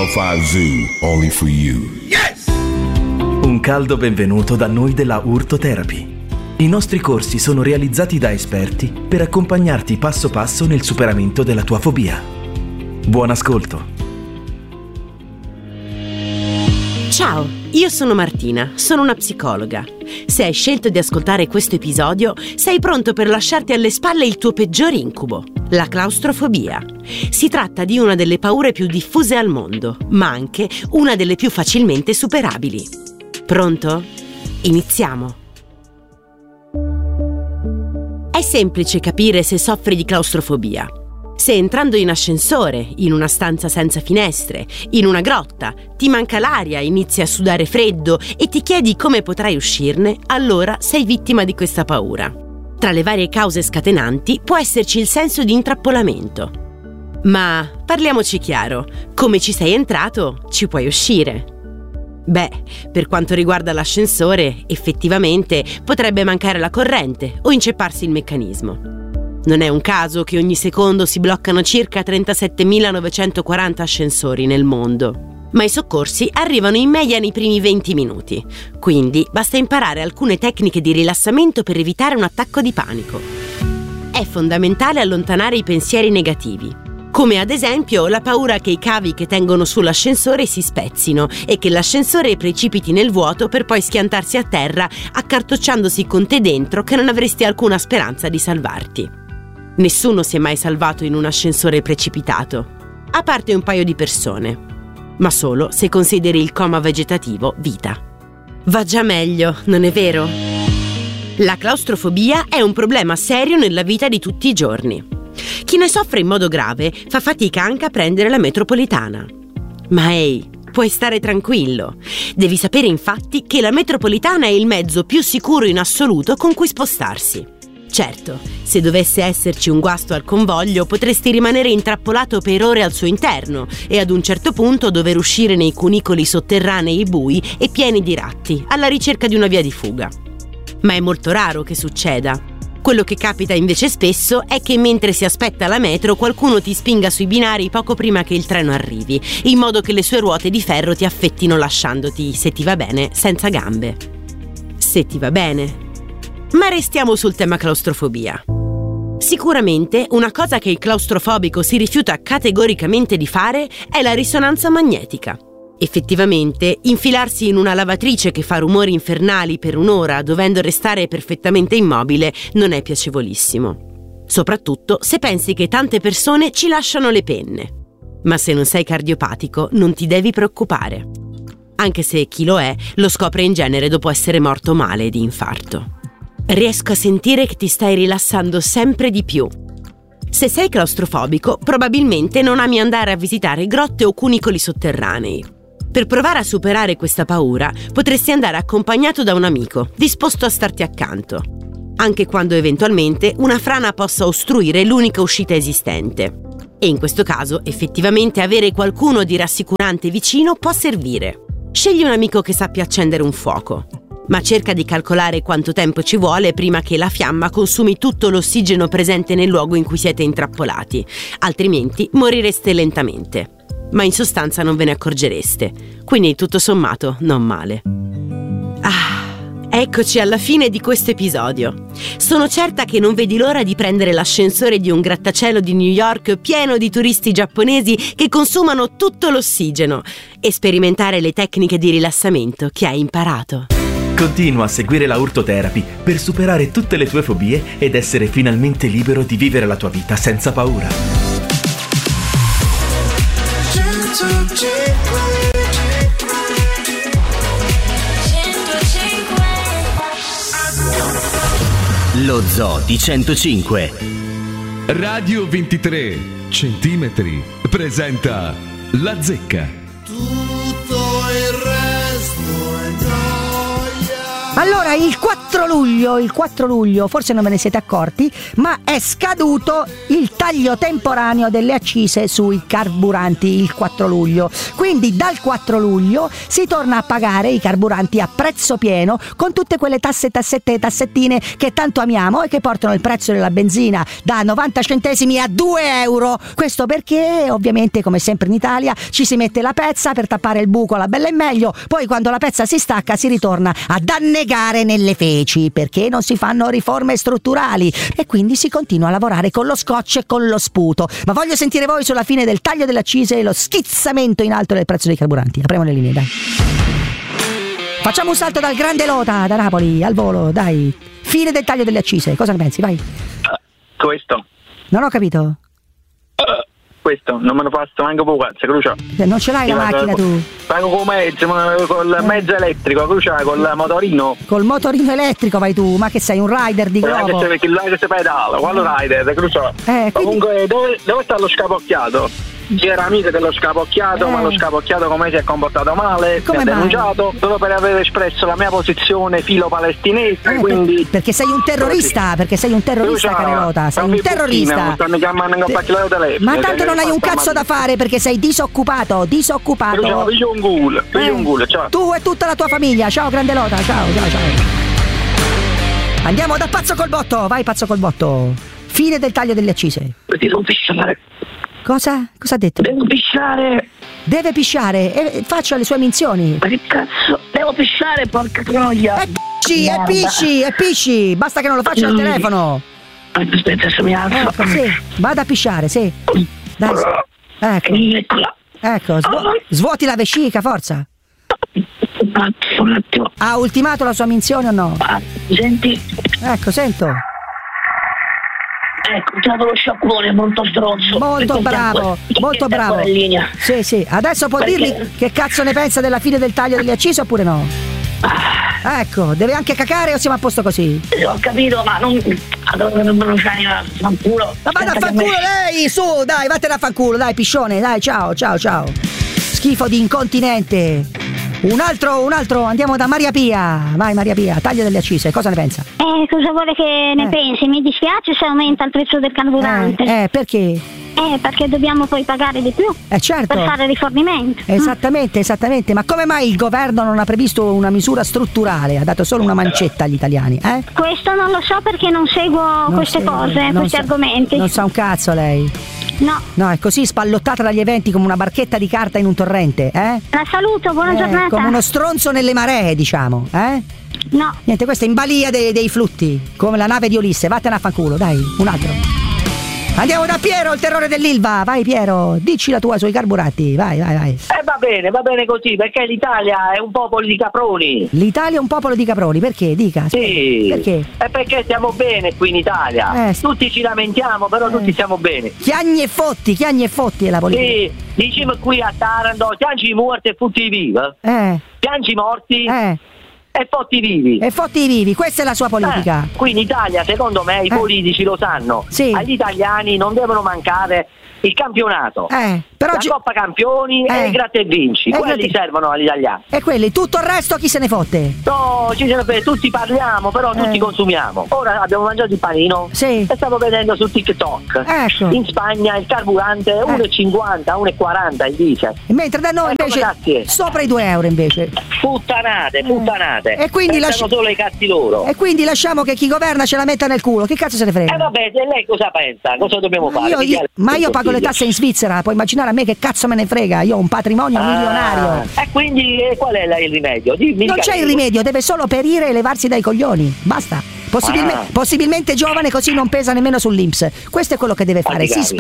105 Zoo, only for you. Yes! Un caldo benvenuto da noi della Urtotherapy. I nostri corsi sono realizzati da esperti per accompagnarti passo passo nel superamento della tua fobia. Buon ascolto. Ciao, io sono Martina, sono una psicologa. Se hai scelto di ascoltare questo episodio, sei pronto per lasciarti alle spalle il tuo peggior incubo, la claustrofobia. Si tratta di una delle paure più diffuse al mondo, ma anche una delle più facilmente superabili. Pronto? Iniziamo. È semplice capire se soffri di claustrofobia. Se entrando in ascensore, in una stanza senza finestre, in una grotta, ti manca l'aria, inizi a sudare freddo e ti chiedi come potrai uscirne, allora sei vittima di questa paura. Tra le varie cause scatenanti può esserci il senso di intrappolamento. Ma parliamoci chiaro, come ci sei entrato, ci puoi uscire. Beh, per quanto riguarda l'ascensore, effettivamente potrebbe mancare la corrente o incepparsi il meccanismo. Non è un caso che ogni secondo si bloccano circa 37.940 ascensori nel mondo. Ma i soccorsi arrivano in media nei primi 20 minuti. Quindi basta imparare alcune tecniche di rilassamento per evitare un attacco di panico. È fondamentale allontanare i pensieri negativi, come ad esempio la paura che i cavi che tengono sull'ascensore si spezzino e che l'ascensore precipiti nel vuoto per poi schiantarsi a terra accartocciandosi con te dentro che non avresti alcuna speranza di salvarti. Nessuno si è mai salvato in un ascensore precipitato, a parte un paio di persone, ma solo se consideri il coma vegetativo vita. Va già meglio, non è vero? La claustrofobia è un problema serio nella vita di tutti i giorni. Chi ne soffre in modo grave fa fatica anche a prendere la metropolitana. Ma ehi, puoi stare tranquillo. Devi sapere infatti che la metropolitana è il mezzo più sicuro in assoluto con cui spostarsi. Certo, se dovesse esserci un guasto al convoglio potresti rimanere intrappolato per ore al suo interno e ad un certo punto dover uscire nei cunicoli sotterranei bui e pieni di ratti, alla ricerca di una via di fuga. Ma è molto raro che succeda. Quello che capita invece spesso è che mentre si aspetta la metro qualcuno ti spinga sui binari poco prima che il treno arrivi, in modo che le sue ruote di ferro ti affettino lasciandoti, se ti va bene, senza gambe. Se ti va bene. Ma restiamo sul tema claustrofobia. Sicuramente una cosa che il claustrofobico si rifiuta categoricamente di fare è la risonanza magnetica. Effettivamente, infilarsi in una lavatrice che fa rumori infernali per un'ora dovendo restare perfettamente immobile non è piacevolissimo. Soprattutto se pensi che tante persone ci lasciano le penne. Ma se non sei cardiopatico non ti devi preoccupare. Anche se chi lo è lo scopre in genere dopo essere morto male di infarto. Riesco a sentire che ti stai rilassando sempre di più. Se sei claustrofobico, probabilmente non ami andare a visitare grotte o cunicoli sotterranei. Per provare a superare questa paura, potresti andare accompagnato da un amico, disposto a starti accanto, anche quando eventualmente una frana possa ostruire l'unica uscita esistente. E in questo caso, effettivamente avere qualcuno di rassicurante vicino può servire. Scegli un amico che sappia accendere un fuoco. Ma cerca di calcolare quanto tempo ci vuole prima che la fiamma consumi tutto l'ossigeno presente nel luogo in cui siete intrappolati, altrimenti morireste lentamente. Ma in sostanza non ve ne accorgereste, quindi tutto sommato non male. Eccoci alla fine di questo episodio. Sono certa che non vedi l'ora di prendere l'ascensore di un grattacielo di New York pieno di turisti giapponesi che consumano tutto l'ossigeno e sperimentare le tecniche di rilassamento che hai imparato. Continua a seguire la Urtotherapy per superare tutte le tue fobie ed essere finalmente libero di vivere la tua vita senza paura. Lo Zoo di 105 Radio 23 centimetri presenta La Zecca. Tutto il resto è gioia. Allora, il 4 luglio, forse non ve ne siete accorti, ma è scaduto il taglio temporaneo delle accise sui carburanti il 4 luglio. Quindi dal 4 luglio si torna a pagare i carburanti a prezzo pieno, con tutte quelle tassettine che tanto amiamo e che portano il prezzo della benzina da 90 centesimi a 2 euro. Questo perché, ovviamente, come sempre in Italia, ci si mette la pezza per tappare il buco alla bella e meglio, poi quando la pezza si stacca si ritorna ad annegare nelle feci, perché non si fanno riforme strutturali e quindi si continua a lavorare con lo scotch e con lo sputo. Ma voglio sentire voi sulla fine del taglio delle accise e lo schizzamento in alto del prezzo dei carburanti. Apriamo le linee, dai. Facciamo un salto dal Grande Lota, da Napoli, al volo, dai. Fine del taglio delle accise, cosa ne pensi? Vai. Questo. Non ho capito. Questo, non me lo passo manco poco, cazzo, Crucia. Non ce l'hai la macchina tu? Pago con col mezzo elettrico, Crucia, col motorino. Col motorino elettrico vai tu, ma che sei un rider di globo? Perché là che si pedala, quando rider, Crucia. Quindi... Comunque, dove sta lo scapocchiato? C'era amico dello scapocchiato, ma lo scapocchiato come si è comportato male, mi ha denunciato solo per aver espresso la mia posizione filo-palestinese, quindi... Perché sei un terrorista, Carelota, sei un terrorista. Ma tanto non hai un cazzo da fare perché sei disoccupato. Piglio un culo, ciao. Tu e tutta la tua famiglia, ciao Grande Lota, ciao. Andiamo da Pazzo col Botto, vai Pazzo col Botto. Fine del taglio delle accise. Devo pisciare. Cosa ha detto? Devo pisciare. Deve pisciare e faccia le sue minzioni. Ma che cazzo? Devo pisciare, porca troia. E pisci. Basta che non lo faccia al telefono. Aspetta, adesso mi alzo. Sì, vada a pisciare, sì. Dai. Ecco, svuoti la vescica, forza. Un attimo. Ha ultimato la sua minzione o no? Senti. Ecco, sento. Ecco, già lo sciacquone, molto stronzo. Molto bravo. In linea. Sì. Adesso può dirgli che cazzo ne pensa della fine del taglio delle accise oppure no? Ecco, deve anche cacare o siamo a posto così? Ho capito, ma non c'hai a fanculo. Ma vada a fanculo lei, su, dai, vattene a fanculo, dai, piscione, dai, ciao. Schifo di incontinente. Un altro, andiamo da Maria Pia. Vai Maria Pia, taglio delle accise, cosa ne pensa? Cosa vuole che ne pensi? Mi dispiace se aumenta il prezzo del carburante. Perché? Perché dobbiamo poi pagare di più. Certo. Per fare rifornimento. Esattamente. Ma come mai il governo non ha previsto una misura strutturale? Ha dato solo una mancetta agli italiani, Questo non lo so perché non seguo questi argomenti. Non sa un cazzo lei. No, è così spallottata dagli eventi come una barchetta di carta in un torrente, La saluto, buona giornata. Come uno stronzo nelle maree, diciamo, No. Niente, questa è in balia dei flutti, come la nave di Ulisse. Vattene a fanculo, dai, un altro. Andiamo da Piero, il terrore dell'Ilva. Vai Piero, dici la tua sui carburanti. Vai. Va bene così, perché l'Italia è un popolo di caproni. L'Italia è un popolo di caproni, perché? Dica. Sì. Perché? È perché stiamo bene qui in Italia. Tutti ci lamentiamo, però tutti stiamo bene. Chiagni e fotti è la politica. Sì, diciamo qui a Taranto, piangi morti e fotti vivi. Piangi morti e fotti vivi. Questa è la sua politica. Qui in Italia, secondo me, i politici lo sanno. Sì. Agli italiani non devono mancare il campionato, però la Coppa Campioni e il gratta e vinci. Quelli servono agli italiani. E quelli, tutto il resto chi se ne fotte? No, tutti parliamo, però tutti consumiamo. Ora abbiamo mangiato il panino e stavo vedendo su TikTok. Ecco. In Spagna il carburante è 1,50, 1,40 il diesel. Mentre da noi invece sopra i 2 euro invece. Puttanate. E quindi pensano solo ai cazzi loro. E quindi lasciamo che chi governa ce la metta nel culo. Che cazzo se ne frega? Vabbè, e lei cosa pensa? Cosa dobbiamo fare? Io pago le tasse in Svizzera, puoi immaginare a me che cazzo me ne frega, io ho un patrimonio milionario. E quindi qual è il rimedio? Non c'è il rimedio, deve solo perire e levarsi dai coglioni, basta. Possibilmente giovane, così non pesa nemmeno sull'INPS. Questo è quello che deve fare. Si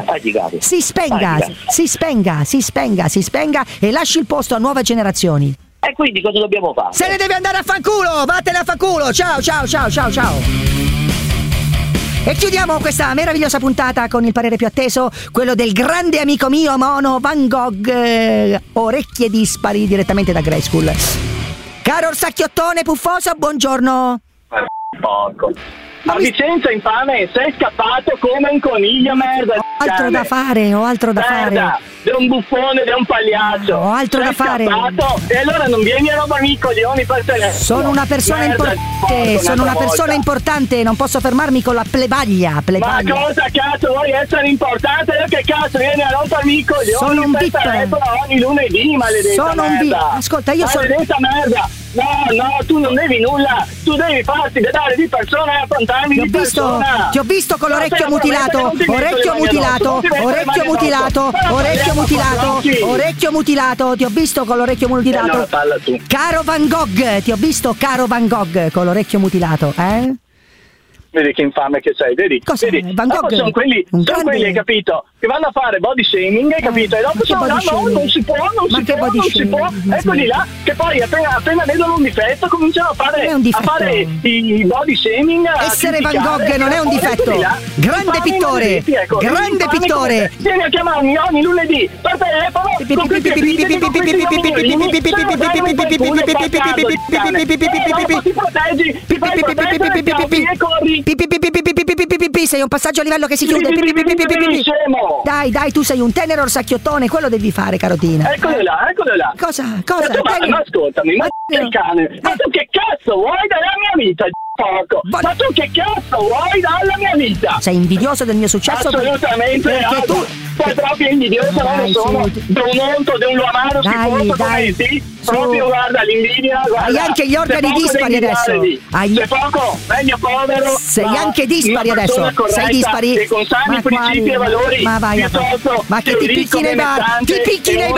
spenga e lasci il posto a nuove generazioni. E quindi cosa dobbiamo fare? Se ne deve andare a fanculo, vattene a fanculo. Ciao. E chiudiamo questa meravigliosa puntata con il parere più atteso, quello del grande amico mio Mono Van Gogh, orecchie dispari direttamente da Grey School. Caro Orsacchiottone puffoso, buongiorno. Porco. Ma Vincenzo infame, sei scappato come un coniglio, merda. Ho altro da fare. un buffone, di un pagliaccio. Ho altro da fare. E allora non vieni a robarmi i coglioni per telefono. Sono una persona importante, sono una persona importante, non posso fermarmi con la plebaglia. Ma cosa cazzo vuoi essere importante? Che cazzo vieni a rompermi i coglioni? Sono un per telefono ogni lunedì, maledetta merda. Ascolta, io sono maledetta merda. No, tu non devi nulla. Tu devi farti vedere di persona e affrontarmi di persona. Ti ho visto con l'orecchio mutilato. Orecchio mutilato. Ti ho visto con l'orecchio mutilato. Allora parla tu. Caro Van Gogh, ti ho visto caro Van Gogh con l'orecchio mutilato, Vedi che infame che sei, vedi? Van Gogh sono quelli, hai capito? Che vanno a fare body shaming, hai capito? E dopo sono non si può. Eccoli là, che poi appena vedono un difetto cominciano a fare i body shaming. Essere Van Gogh non è un difetto. Grande pittore. Vieni a chiamarmi ogni lunedì per telefono. Ti proteggi, ti fai proteggere e corri. Sei un passaggio a livello che si chiude. Dai, tu sei un tenero orsacchiottone, quello devi fare, carotina. Eccolo là. Cosa? Ma ascoltami, ma che cane? Ma tu che cazzo vuoi dalla mia vita? Porco. Ma tu che cazzo vuoi dalla mia vita? Sei invidioso del mio successo? Assolutamente. Perché tu sei proprio invidioso, non lo sono. Da un onto, di un luamaro schifoso come te. Proprio guarda l'invidia. Hai anche gli organi dispari adesso. Sei poco, meglio povero. Sei anche dispari adesso. Sei dispari. E con sani principi e valori. Ma vai. Ma che ti picchi nei bar. Ti picchi nei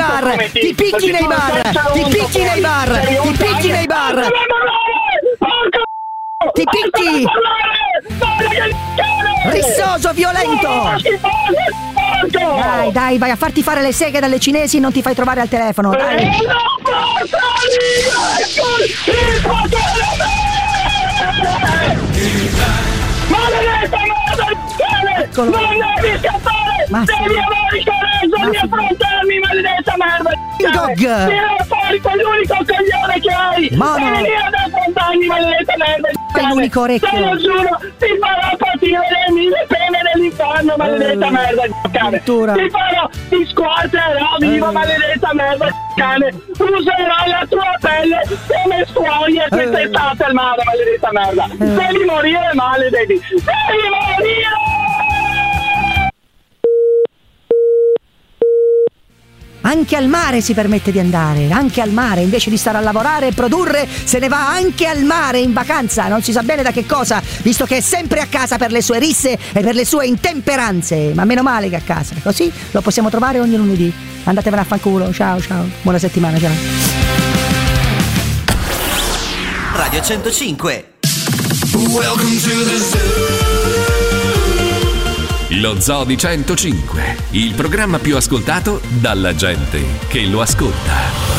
bar. Ti picchi! Rissoso, violento! Dai, vai a farti fare le seghe dalle cinesi e non ti fai trovare al telefono, dai! Eccolo. Non devi scappare! Devi avere coraggio di affrontarmi, maledetta merda! Tira fuori quell'unico coglione che hai! Vieni ad affrontarmi, maledetta merda! L'unico orecchio! Te lo giuro, ti farò partire le 1000 pene dell'inferno, maledetta merda! Cane! Ti squarterò vivo, maledetta merda! Cane! Userò la tua pelle come scuoia quest'estate al mare, maledetta merda! Devi morire, maledetti! Devi morire! Anche al mare si permette di andare, anche al mare, invece di stare a lavorare e produrre, se ne va anche al mare in vacanza, non si sa bene da che cosa, visto che è sempre a casa per le sue risse e per le sue intemperanze, ma meno male che a casa, così lo possiamo trovare ogni lunedì. Andatevene a fanculo, ciao, buona settimana, ciao. Radio 105. Welcome to the zoo. Lo Zoo di 105, il programma più ascoltato dalla gente che lo ascolta.